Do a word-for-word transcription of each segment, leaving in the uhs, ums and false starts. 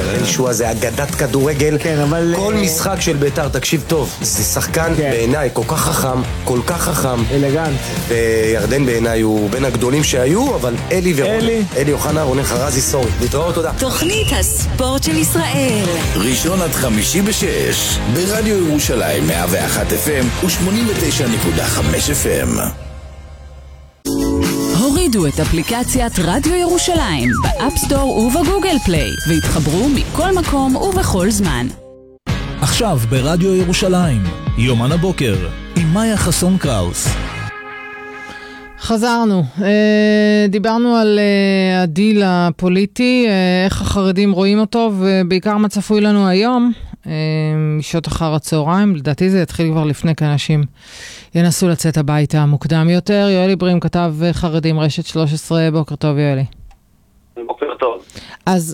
ירדן שואה זה אגדת כדורגל. כן, אבל... כל משחק של בית"ר, תקשיב טוב, זה שחקן בעיניי כל כך חכם, כל כך חכם. אלגנט. וירדן בעיניי הוא בין הגדולים שהיו, אבל אלי ורונן. אלי. אלי אוחנה, רונן חרזי, סורי. להתראות, תודה. תוכנית הספורט של ישראל. ראשון עד חמישי בשש, ברדיו ירושלים מאה ואחת אף אם ו-שמונים ותשע נקודה חמש אף אם. הורידו את אפליקציית רדיו ירושלים באפסטור ובגוגל פליי והתחברו מכל מקום ובכל זמן. עכשיו ברדיו ירושלים, יומן הבוקר עם מאיה חסון קראוס. חזרנו, דיברנו על הדיל הפוליטי, איך החרדים רואים אותו, ובעיקר מה צפוי לנו היום, משעות אחר הצהריים. לדעתי זה יתחיל כבר לפני, כי אנשים ינסו לצאת הביתה מוקדם יותר. יואלי ברים כתב חרדים רשת שלוש עשרה, בוקר טוב יואלי. בוקר טוב. אז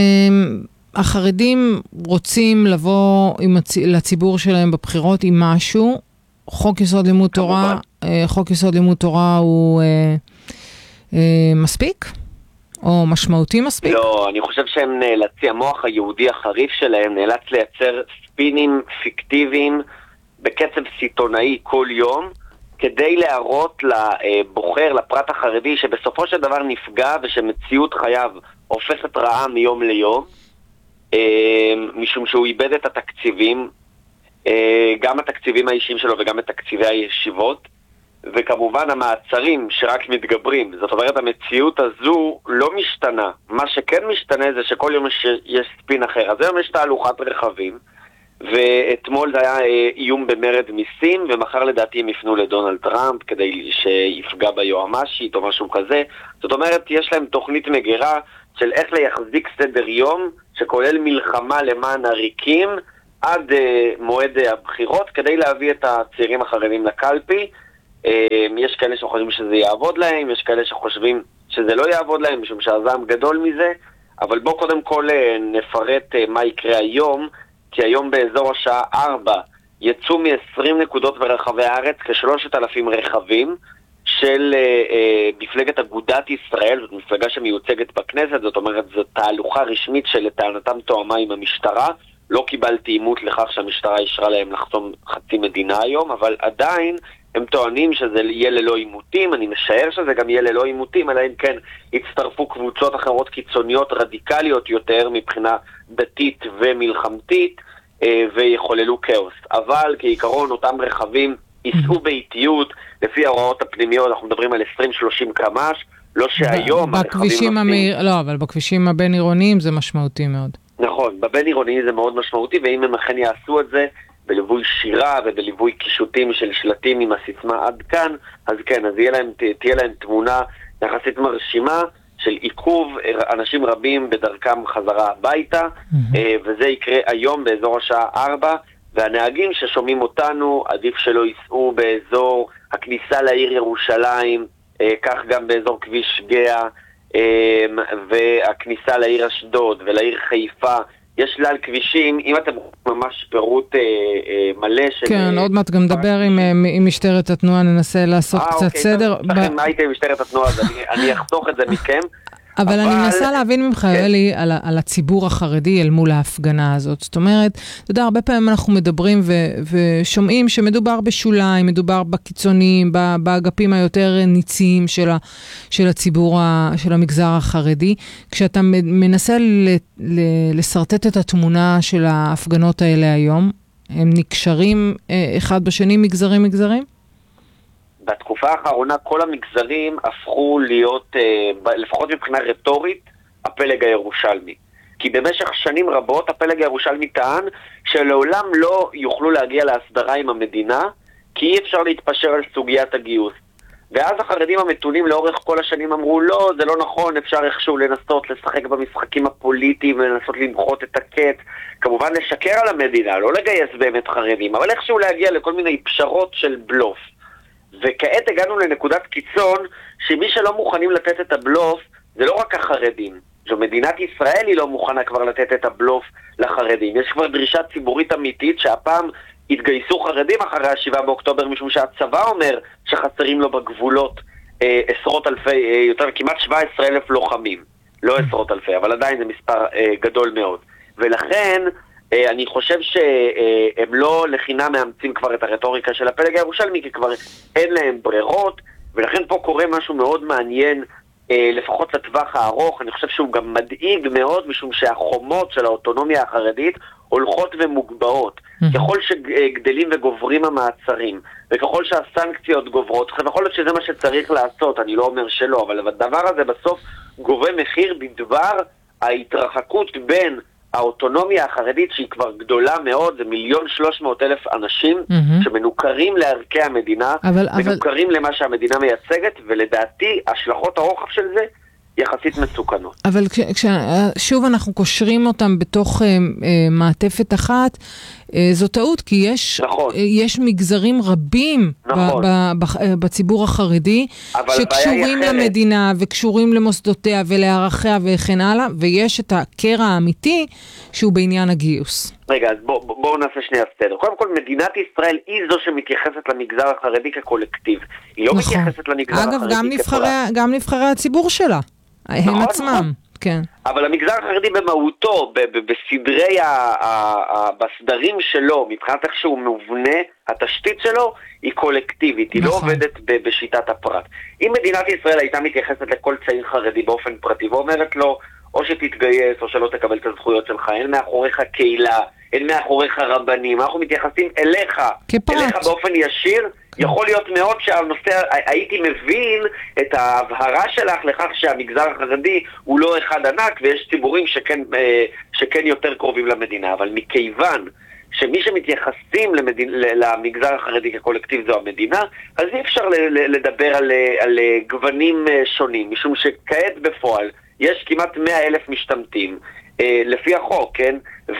החרדים רוצים לבוא עם הצ... לציבור שלהם בבחירות עם משהו. חוק יסוד לימוד תורה, חוק יסוד לימוד תורה הוא אה, אה, מספיק? או משמעותי מספיק? לא, אני חושב שהם נאלצים, המוח היהודי החריף שלהם נאלץ לייצר ספינים פיקטיביים בקצב סיטונאי כל יום, כדי להראות לבוחר, לפרט החרדי, שבסופו של דבר נפגע ושמציאות חייו הופכת רעה מיום ליום, אה, משום שהוא איבד את התקציבים, גם התקציבים האישיים שלו וגם את תקציבי הישיבות, וכמובן המעצרים שרק מתגברים. זאת אומרת, המציאות הזו לא משתנה. מה שכן משתנה זה שכל יום יש, יש ספין אחר. אז היום יש תהלוכת רכבים, ואתמול זה היה איום במרד מיסים, ומחר לדעתי הם יפנו לדונלד טראמפ כדי שיפגע ביועמשית או משהו כזה. זאת אומרת, יש להם תוכנית מגירה של איך להחזיק סדר יום שכולל מלחמה למען עריקים עד uh, מועד uh, הבחירות, כדי להביא את הצעירים החרדים לקלפי. Uh, יש כאלה שחושבים שזה יעבוד להם, יש כאלה שחושבים שזה לא יעבוד להם, משום שהזעם גדול מזה, אבל בוא קודם כל uh, נפרט uh, מה יקרה היום, כי היום באזור השעה ארבע יצאו מ-עשרים נקודות ברחבי הארץ כ-שלושת אלפים רכבים של uh, uh, מפלגת אגודת ישראל, זאת מפלגה שמיוצגת בכנסת, זאת אומרת זו תהלוכה רשמית שלטענתם תואמה עם המשטרה. לא קיבלתי אימות לכך שהמשטרה אישרה להם לחסום חצי מדינה היום, אבל עדיין הם טוענים שזה יהיה ללא אימותים. אני משער שזה גם יהיה ללא אימותים, אלא אם כן יצטרפו קבוצות אחרות קיצוניות רדיקליות יותר מבחינה דתית ומלחמתית, ויחוללו כאוס. אבל כעיקרון אותם רכבים ייסעו באיטיות, לפי ההוראות הפנימיות אנחנו מדברים על עשרים שלושים קמ"ש, לא שהיום בכבישים המהיר, לא, אבל בכבישים הבין עירוניים זה משמעותי מאוד. נכון, בבין עירוני זה מאוד משמעותי, ואם הם אכן יעשו את זה בליווי שירה ובליווי קישוטים של שלטים עם הסיסמה עד כאן, אז כן, אז תהיה להם, תהיה להם תמונה יחסית מרשימה של עיכוב אנשים רבים בדרכם חזרה הביתה, mm-hmm. וזה יקרה היום באזור השעה ארבע, והנהגים ששומעים אותנו עדיף שלא ייסעו באזור הכניסה לעיר ירושלים, כך גם באזור כביש גאה, והכניסה לעיר אשדוד ולעיר חיפה. יש שלל כבישים, אם אתם ממש פירוט אה, אה, מלא של... כן, עוד מעט גם נדבר עם, עם משטרת התנועה, ננסה לעשות אה, קצת אוקיי, סדר. טוב, לכם, מה הייתם עם משטרת התנועה, אז אני, אני אחתוך את זה מכם. אבל, אבל אני מנסה להבין ממך, יואלי, כן. על, על הציבור החרדי אל מול ההפגנה הזאת. זאת אומרת, אתה יודע, הרבה פעמים אנחנו מדברים ו, ושומעים שמדובר בשוליים, מדובר בקיצונים, באגפים היותר ניציים של, ה, של הציבור, של המגזר החרדי. כשאתה מנסה ל, ל, לסרטט את התמונה של ההפגנות האלה היום, הם נקשרים אחד בשני, מגזרים מגזרים? בתקופה האחרונה כל המגזרים הפכו להיות, לפחות מבחינה רטורית, הפלג הירושלמי. כי במשך שנים רבות הפלג הירושלמי טען שלעולם לא יוכלו להגיע להסדרה עם המדינה, כי אי אפשר להתפשר על סוגיית הגיוס. ואז החרדים המתונים לאורך כל השנים אמרו, לא, זה לא נכון, אפשר איכשהו לנסות לשחק במשחקים הפוליטיים ולנסות למחות את הקט, כמובן לשקר על המדינה, לא לגייס באמת חרדים, אבל איכשהו להגיע לכל מיני פשרות של בלוף. וכעת הגענו לנקודת קיצון שמי שלא מוכנים לתת את הבלוף זה לא רק החרדים. זו מדינת ישראל היא לא מוכנה כבר לתת את הבלוף לחרדים. יש כבר דרישה ציבורית אמיתית שהפעם התגייסו חרדים אחרי השבעה באוקטובר, משום שהצבא אומר שחסרים לו בגבולות אה, עשרות אלפי, אה, יותר כמעט שבע עשרה אלף לוחמים. לא עשרות אלפי, אבל עדיין זה מספר אה, גדול מאוד. ולכן אה, אני חושב שהם לא לחינם מאמצים כבר את הרטוריקה של הפלג הירושלמי, כי כבר אין להם ברירות, ולכן פה קורה משהו מאוד מעניין, אה, לפחות לטווח הארוך. אני חושב שהוא גם מדאיג מאוד, משום שהחומות של האוטונומיה החרדית הולכות ומוגבעות. ככל שגדלים וגוברים המעצרים, וככל שהסנקציות גוברות, יכול להיות שזה מה שצריך לעשות, אני לא אומר שלא, אבל הדבר הזה בסוף גובה מחיר בדבר ההתרחקות בין האוטונומיה החרדית, שהיא כבר גדולה מאוד, זה מיליון שלוש מאות אלף אנשים mm-hmm. שמנוכרים לערכי המדינה, אבל, מנוכרים אבל... למה שהמדינה מייצגת, ולדעתי השלכות הרוחב של זה יחסית מסוכנות. אבל כש, כש, שוב אנחנו קושרים אותם בתוך uh, uh, מעטפת אחת, uh, זו טעות, כי יש, נכון. uh, יש מגזרים רבים נכון. ב, ב, ב, בציבור החרדי, שקשורים למדינה וקשורים למוסדותיה ולערכיה וכן הלאה, ויש את הקרע האמיתי שהוא בעניין הגיוס. רגע, אז בואו בוא, בוא נעשה שנייה סדר. קודם כל, מדינת ישראל היא זו שמתייחסת למגזר החרדי כקולקטיב. היא לא נכון. מתייחסת למגזר אגב, החרדי גם נבחרי, גם נבחרי הציבור שלה. הם נכון, עצמם, נכון. כן. אבל המגזר החרדי במהותו, ב- ב- בסדרי, ה- ה- ה- בסדרים שלו, מבחינת איך שהוא מבונה, התשתית שלו היא קולקטיבית, היא נכון. לא עובדת ב- בשיטת הפרט. אם מדינת ישראל הייתה מתייחסת לכל צעיר חרדי באופן פרטי, ואומרת לו, או שתתגייס או שלא תקבל את הזכויות שלך, אין מאחוריך קהילה, אין מאחוריך רבנים, אנחנו מתייחסים אליך, כפרט. אליך באופן ישיר, יכול להיות מאוד שהנושא, הייתי מבין את ההבהרה שלך לכך שהמגזר החרדי הוא לא אחד ענק, ויש ציבורים שכן, שכן יותר קרובים למדינה, אבל מכיוון שמי שמתייחסים למדין, למגזר החרדי כקולקטיב זו המדינה, אז אי אפשר לדבר על, על גוונים שונים, משום שכעת בפועל יש כמעט מאה אלף משתמטים, לפי החוק, כן?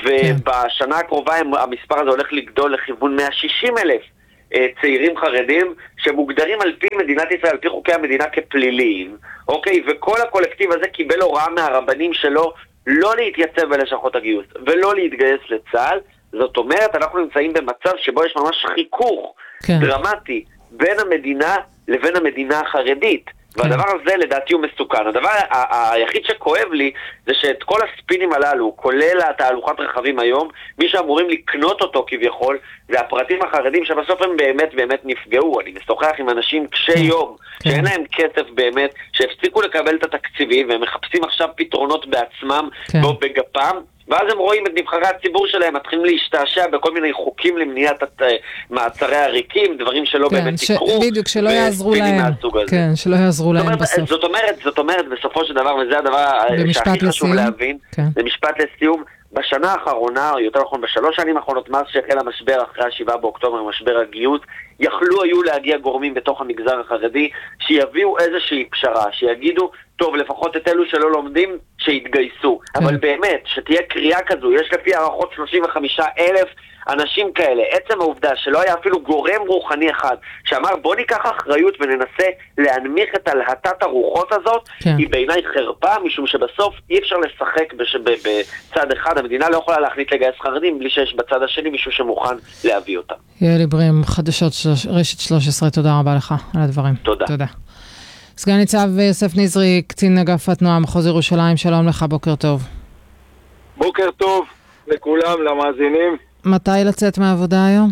ובשנה הקרובה המספר הזה הולך לגדול לכיוון מאה ושישים אלף צעירים חרדים שמוגדרים על פי מדינת ישראל, על פי חוקי המדינה כפליליים, אוקיי? וכל הקולקטיב הזה קיבל הוראה מהרבנים שלו לא להתייצב בלשכות הגיוס ולא להתגייס לצה"ל. זאת אומרת, אנחנו נמצאים במצב שבו יש ממש חיכוך כן. דרמטי בין המדינה לבין המדינה החרדית. והדבר הזה לדעתי הוא מסוכן. הדבר היחיד שכואב לי זה שאת כל הספינים הללו, כולל התהלוכת רכבים היום, מי שאמורים לקנות אותו כביכול, זה הפרטים החרדים שבסוף הם באמת באמת נפגעו. אני משוחח עם אנשים קשי יום, שאין להם כסף באמת, שהפסיקו לקבל את התקציבים, והם מחפשים עכשיו פתרונות בעצמם, או בגפם, ואז הם רואים את נבחרי הציבור שלהם, מתחילים להשתעשע בכל מיני חוקים למניעת את, uh, מעצרי הריקים, דברים שלא כן, באמת ש... יקרו. בדיוק, שלא יעזרו להם. כן, שלא יעזרו להם אומרת, בסוף. זאת אומרת, זאת אומרת, בסופו של דבר, וזה הדבר שהכי חשוב להבין, כן. זה משפט לסיום, בשנה האחרונה, או יותר נכון בשלוש שנים האחרונות, מאז שהחל המשבר אחרי השבעה באוקטובר, משבר הגיוס, יכלו היו להגיע גורמים בתוך המגזר החרדי, שיביאו איזושהי פשרה, שיגידו, טוב, לפחות את אלו שלא לומדים, שיתגייסו. כן. אבל באמת, שתהיה קריאה כזו, יש לפי הערכות שלושים וחמישה אלף אנשים כאלה. עצם העובדה שלא היה אפילו גורם רוחני אחד, שאמר בוא ניקח אחריות וננסה להנמיך את הלהטת הרוחות הזאת, כן. היא בעיניי חרפה, משום שבסוף אי אפשר לשחק בש... בצד אחד. המדינה לא יכולה להחליט לגייס חרדים בלי שיש בצד השני מישהו שמוכן להביא אותם. יאלי ברם, חדשות שלוש... רשת שלוש עשרה, תודה רבה לך על הדברים. תודה. תודה. סגן ניצב יוסף נזרי, קצין אגף התנועה מחוז ירושלים, שלום לך, בוקר טוב. בוקר טוב לכולם, למאזינים. מתי לצאת מהעבודה היום?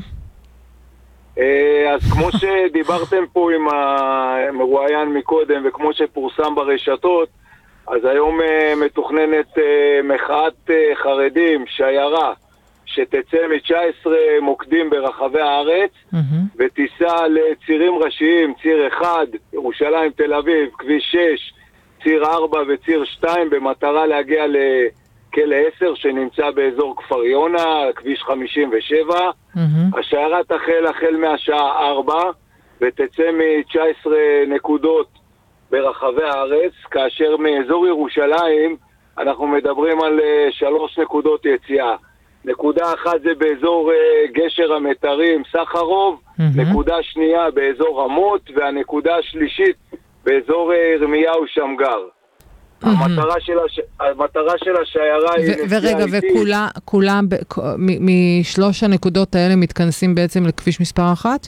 אז כמו שדיברתם פה עם המרואיין מקודם, וכמו שפורסם ברשתות, אז היום מתוכננת מחאת חרדים, שיירה, שתצא מ-תשע עשרה מוקדים ברחבי הארץ, mm-hmm. ותיסע לצירים ראשיים, ציר אחד, ירושלים, תל אביב, כביש שש, ציר ארבע וציר שתיים, במטרה להגיע לכלא עשר שנמצא באזור כפר יונה, כביש חמישים ושבע. Mm-hmm. השיירה תחל החל מהשעה ארבע, ותצא מ-תשע עשרה נקודות ברחבי הארץ, כאשר מאזור ירושלים אנחנו מדברים על שלוש נקודות יציאה. נקודה אחת זה באזור uh, גשר המתרים סחרוב, mm-hmm. נקודה שנייה באזור רמות, והנקודה השלישית באזור uh, ירמיהו שמגר. Mm-hmm. המטרה של הש... המטרה של השיירה היא... ו- ורגע, וכולם כולם ב- מ- משלוש הנקודות האלה מתכנסים בעצם לכביש מספר אחת?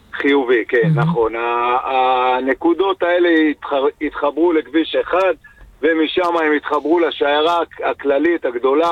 חיובי, כן, mm-hmm. נכון. ה- הנקודות האלה התח... התחברו לכביש אחד, ומשם הם התחברו לשיירה הכללית הגדולה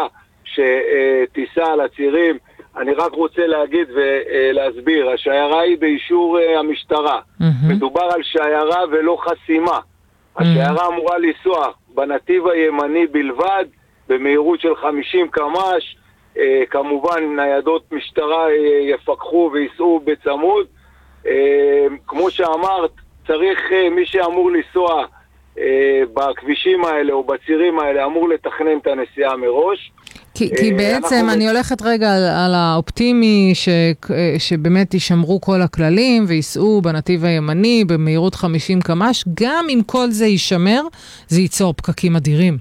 שטיסה על הצירים. אני רק רוצה להגיד ולהסביר, השיירה היא באישור המשטרה. Mm-hmm. מדובר על שיירה ולא חסימה. Mm-hmm. השיירה אמורה לנסוע בנתיב הימני בלבד, במהירות של חמישים קמ"ש, אה, כמובן ניידות משטרה אה, יפקחו ויסעו בצמוד. אה, כמו שאמרת, צריך אה, מי שאמור לנסוע אה, בכבישים האלה או בצירים האלה, אמור לתכנן את הנסיעה מראש. כי, כי בעצם אני הולכת רגע על, על האופטימי ש, שבאמת יישמרו כל הכללים ויסעו בנתיב הימני במהירות חמישים קמ"ש, גם אם כל זה יישמר, זה ייצור פקקים אדירים.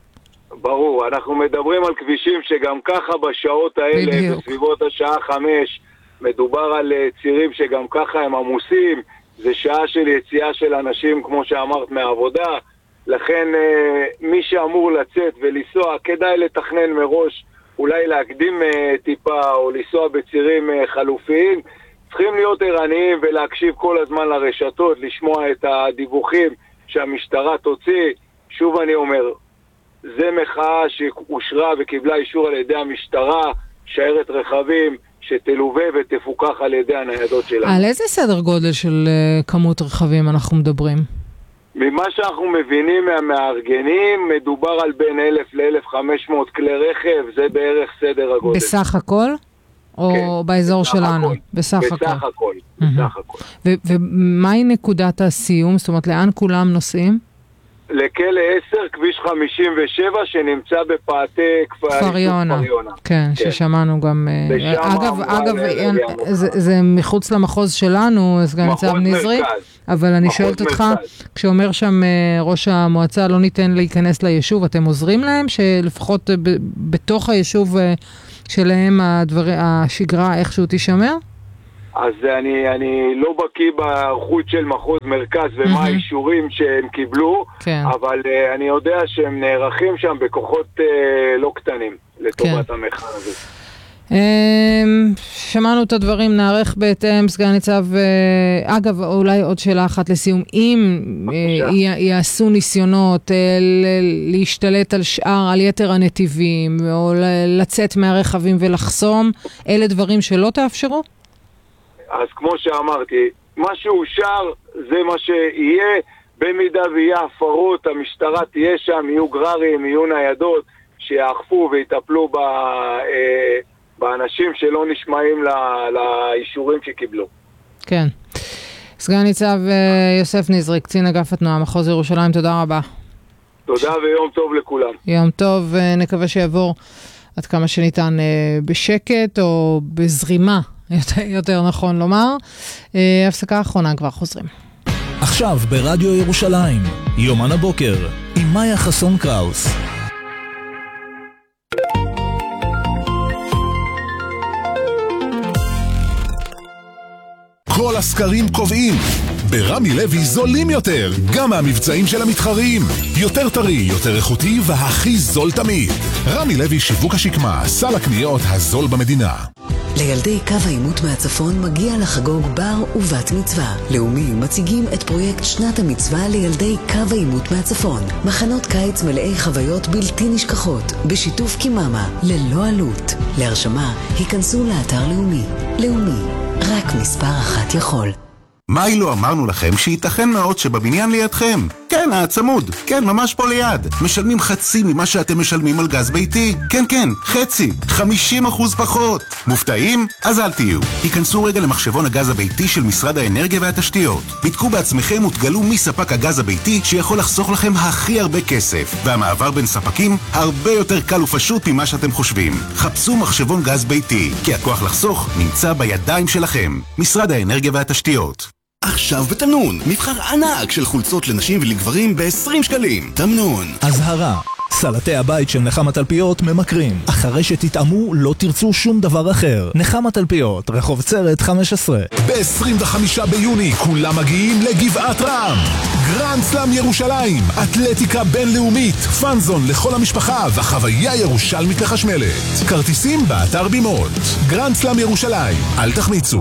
ברור, אנחנו מדברים על כבישים שגם ככה בשעות האלה, בדיוק. בסביבות השעה חמש, מדובר על צירים שגם ככה הם עמוסים, זה שעה של יציאה של אנשים, כמו שאמרת, מהעבודה, לכן מי שאמור לצאת ולנסוע, כדאי לתכנן מראש, אולי להקדים טיפה או לנסוע בצירים חלופיים. צריכים להיות ערניים ולהקשיב כל הזמן לרשתות, לשמוע את הדיווחים שהמשטרה תוציא. שוב אני אומר, זה מחאה שאושרה וקיבלה אישור על ידי המשטרה, שיירת רכבים שתלווה ותפוקח על ידי הניידות שלנו. על איזה סדר גודל של כמות רכבים אנחנו מדברים? ממה שאנחנו מבינים מהמארגנים, מדובר על בין אלף ל-אלף וחמש מאות כלי רכב, זה בערך סדר הגודל. בסך הכל? או כן, באזור בסך שלנו? הכל. בסך, בסך הכל. הכל. הכל. Mm-hmm. בסך הכל. ומהי נקודת הסיום? זאת אומרת, לאן כולם נוסעים? לכלא עשר, כביש חמישים ושבע, שנמצא בפאתי כפר יונה. כן, כן, ששמענו גם... אגב, אגב, זה, זה מחוץ למחוז שלנו, סגן ניצב נזרי, אבל אני שואלת אותך, כשאומר שם ראש המועצה לא ניתן להיכנס ליישוב, אתם עוזרים להם שלפחות ב, בתוך היישוב שלהם הדבר, השגרה איכשהו תשמר? אז אני, אני לא בקיא בערכות של מחוז מרכז ומה mm-hmm. האישורים שהם קיבלו, כן. אבל uh, אני יודע שהם נערכים שם בכוחות uh, לא קטנים לטובת כן. המחאה הזאת. Um, שמענו את הדברים, נערך בהתאם, סגן ניצב, uh, אגב, אולי עוד שאלה אחת לסיום, אם uh, י- יעשו ניסיונות uh, ל- להשתלט על שאר, על יתר הנתיבים, או ל- לצאת מהרכבים ולחסום, אלה דברים שלא תאפשרו? אז כמו שאמרתי, מה שאושר זה מה שיהיה, במידה ויהיה הפרות, המשטרה תהיה שם, יהיו גררים, יהיו ניידות, שיאכפו ויטפלו ב, אה, באנשים שלא נשמעים לאישורים שקיבלו. כן. סגן ניצב יוסף נזרי, קצין אגף התנועה, מחוז ירושלים, תודה רבה. תודה ויום טוב לכולם. יום טוב, נקווה שיעבור עד כמה שניתן בשקט או בזרימה. יותר, יותר נכון לומר. אה, הפסקה האחרונה, כבר חוזרים. עכשיו ברדיו ירושלים, יומן הבוקר, עם מאיה חסון קראוס. כל הסקרים קובעים, ברמי לוי זולים יותר, גם מהמבצעים של המתחרים. יותר טרי, יותר איכותי והכי זול תמיד. רמי לוי שיווק השקמה, סל הקניות הזול במדינה. לילדי קו העימות מהצפון מגיע לחגוג בר ובת מצווה. לאומי מציגים את פרויקט שנת המצווה לילדי קו העימות מהצפון. מחנות קיץ מלאי חוויות בלתי נשכחות, בשיתוף קיממה, ללא עלות. להרשמה, היכנסו לאתר לאומי. לאומי, רק מספר אחת יכול. מה אילו אמרנו לכם שייתכן מאוד שבבניין לידכם? כן, הצמוד. כן, ממש פה ליד. משלמים חצי ממה שאתם משלמים על גז ביתי. כן, כן, חצי. חמישים אחוז פחות. מופתעים? אז אל תהיו. היכנסו רגע למחשבון הגז הביתי של משרד האנרגיה והתשתיות. בדקו בעצמכם ותגלו מי ספק הגז הביתי שיכול לחסוך לכם הכי הרבה כסף. והמעבר בין ספקים הרבה יותר קל ופשוט ממה שאתם חושבים. חפשו מחשבון גז ביתי, כי הכוח לחסוך נמצא בידיים שלכם. משרד האנרגיה והתשתיות. עכשיו בתמנון, מבחר ענק של חולצות לנשים ולגברים ב-עשרים שקלים. תמנון. הזהרה, סלטי הבית של נחמה תלפיות ממכרים. אחרי שתתאמו לא תרצו שום דבר אחר. נחמה תלפיות, רחוב צרת חמש עשרה. ב-עשרים וחמישה ביוני כולם מגיעים לגבעת רם. גרנד סלאם ירושלים, אתלטיקה בינלאומית, פאנזון לכל המשפחה והחוויה ירושלמית לחשמלת. כרטיסים באתר בימות. גרנד סלאם ירושלים, אל תחמיצו.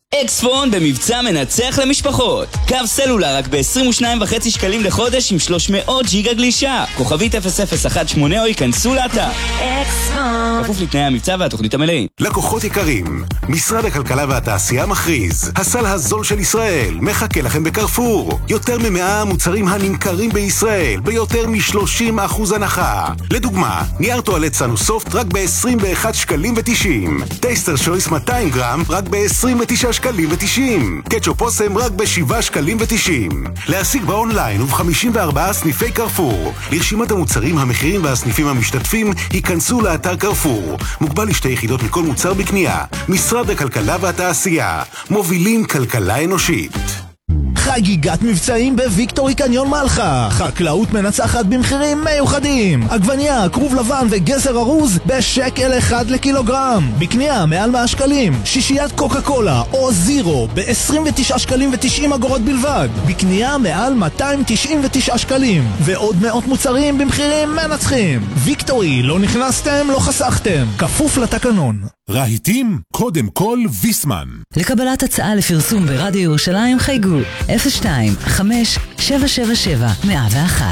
אקספון במבצע מנצח למשפחות. קו סלולר רק ב-עשרים ושניים וחצי שקלים לחודש עם שלוש מאות ג'יגה גלישה. כוכבית אפס אפס אחת שמונה או ייכנסו לאתר. אקספון. כפוף לתנאי המבצע והתוכנית המלאים. לקוחות יקרים, משרד הכלכלה והתעשייה מכריז, הסל הזול של ישראל מחכה לכם בקרפור. יותר ממאה מוצרים הנמכרים בישראל ביותר מ-שלושים אחוז הנחה. לדוגמה, נייר טואלט סנוסופט רק ב-עשרים ואחד שקלים ותשעים. טייסטר שויס מאתיים גרם רק ב-עשרים ותשעה שקלים ותשעים. קטשופ אוסם רק ב-שבעה שקלים ותשעים. להשיג באונליין וב-חמישים וארבעה סניפי קרפור. לרשימת המוצרים, המחירים והסניפים המשתתפים ייכנסו לאתר קרפור. מוגבל לשתי יחידות מכל מוצר בקנייה. משרד הכלכלה והתעשייה. מובילים כלכלה אנושית. חגיגת מבצעים בוויקטורי קניון מלחה. חקלאות מנצחת במחירים מיוחדים. עגבניה, כרוב לבן וגזר ארוז בשקל אחד לקילוגרם. בקנייה מעל מאה שקלים. שישיית קוקה קולה או זירו ב-עשרים ותשעה שקלים ו-תשעים אגורות בלבד. בקנייה מעל מאתיים תשעים ותשעה שקלים. ועוד מאות מוצרים במחירים מנצחים. ויקטורי, לא נכנסתם, לא חסכתם. כפוף לתקנון. רהיטים, קודם כל ויסמן. לקבלת הצעה לפרסום ברדיו ירושלים חייגו אפס שתיים חמש שבע שבע שבע מאה ואחת.